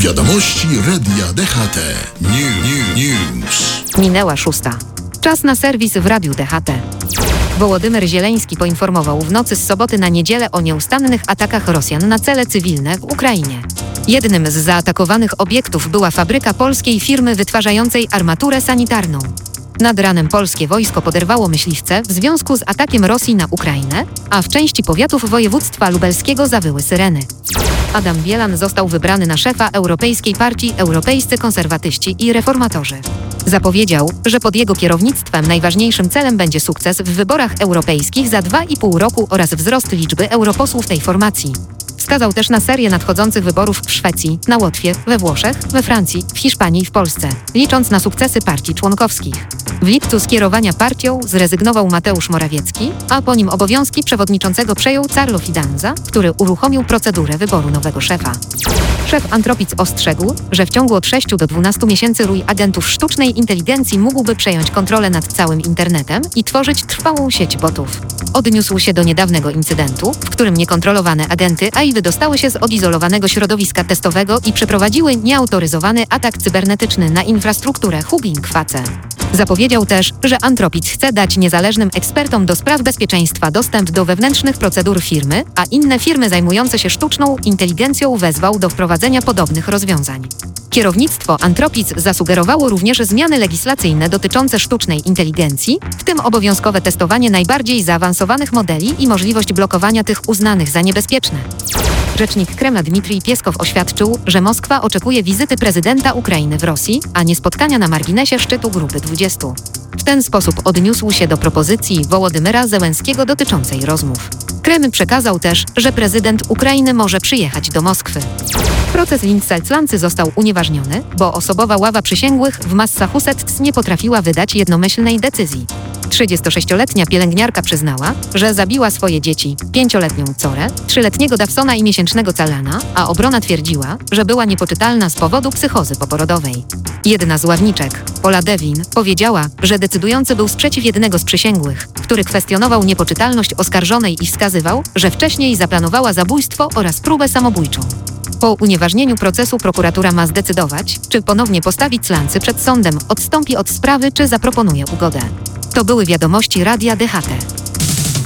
Wiadomości Radia DHT. News. Minęła 6. Czas na serwis w Radiu DHT. Wołodymyr Zieleński poinformował w nocy z soboty na niedzielę o nieustannych atakach Rosjan na cele cywilne w Ukrainie. Jednym z zaatakowanych obiektów była fabryka polskiej firmy wytwarzającej armaturę sanitarną. Nad ranem polskie wojsko poderwało myśliwce w związku z atakiem Rosji na Ukrainę, a w części powiatów województwa lubelskiego zawyły syreny. Adam Bielan został wybrany na szefa Europejskiej Partii Europejscy Konserwatyści i Reformatorzy. Zapowiedział, że pod jego kierownictwem najważniejszym celem będzie sukces w wyborach europejskich za 2,5 roku oraz wzrost liczby europosłów tej formacji. Wskazał też na serię nadchodzących wyborów w Szwecji, na Łotwie, we Włoszech, we Francji, w Hiszpanii i w Polsce, licząc na sukcesy partii członkowskich. W lipcu z kierowania partią zrezygnował Mateusz Morawiecki, a po nim obowiązki przewodniczącego przejął Carlo Fidanza, który uruchomił procedurę wyboru nowego szefa. Szef Anthropic ostrzegł, że w ciągu od 6 do 12 miesięcy rój agentów sztucznej inteligencji mógłby przejąć kontrolę nad całym internetem i tworzyć trwałą sieć botów. Odniósł się do niedawnego incydentu, w którym niekontrolowane agenty AI wydostały się z odizolowanego środowiska testowego i przeprowadziły nieautoryzowany atak cybernetyczny na infrastrukturę Hugging Face. Zapowiedział też, że Anthropic chce dać niezależnym ekspertom do spraw bezpieczeństwa dostęp do wewnętrznych procedur firmy, a inne firmy zajmujące się sztuczną inteligencją wezwał do wprowadzenia podobnych rozwiązań. Kierownictwo Anthropic zasugerowało również zmiany legislacyjne dotyczące sztucznej inteligencji, w tym obowiązkowe testowanie najbardziej zaawansowanych modeli i możliwość blokowania tych uznanych za niebezpieczne. Rzecznik Kremla Dmitrij Pieskow oświadczył, że Moskwa oczekuje wizyty prezydenta Ukrainy w Rosji, a nie spotkania na marginesie szczytu Grupy 20. W ten sposób odniósł się do propozycji Wołodymyra Zełenskiego dotyczącej rozmów. Kreml przekazał też, że prezydent Ukrainy może przyjechać do Moskwy. Proces Lindsay został unieważniony, bo osobowa ława przysięgłych w Massachusetts nie potrafiła wydać jednomyślnej decyzji. 36-letnia pielęgniarka przyznała, że zabiła swoje dzieci, 5-letnią Corę, 3-letniego Dawsona i miesięcznego Calana, a obrona twierdziła, że była niepoczytalna z powodu psychozy poporodowej. Jedna z ławniczek, Paula Devin, powiedziała, że decydujący był sprzeciw jednego z przysięgłych, który kwestionował niepoczytalność oskarżonej i wskazywał, że wcześniej zaplanowała zabójstwo oraz próbę samobójczą. Po unieważnieniu procesu prokuratura ma zdecydować, czy ponownie postawi Clancy przed sądem, odstąpi od sprawy, czy zaproponuje ugodę. To były wiadomości Radia DHT.